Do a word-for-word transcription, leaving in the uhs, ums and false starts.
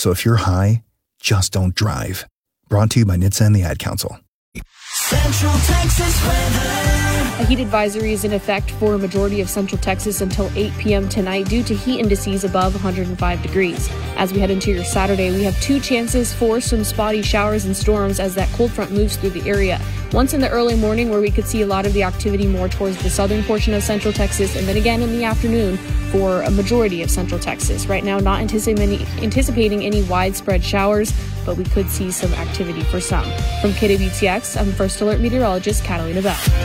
So if you're high, just don't drive. Brought to you by N H T S A and the Ad Council. Central Texas weather. A heat advisory is in effect for a majority of Central Texas until eight p.m. tonight due to heat indices above one hundred five degrees. As we head into your Saturday, we have two chances for some spotty showers and storms as that cold front moves through the area. Once in the early morning where we could see a lot of the activity more towards the southern portion of Central Texas, and then again in the afternoon for a majority of Central Texas. Right now, not anticipating, anticipating any widespread showers, but we could see some activity for some. From K W T X, I'm First Alert Meteorologist Catalina Bell.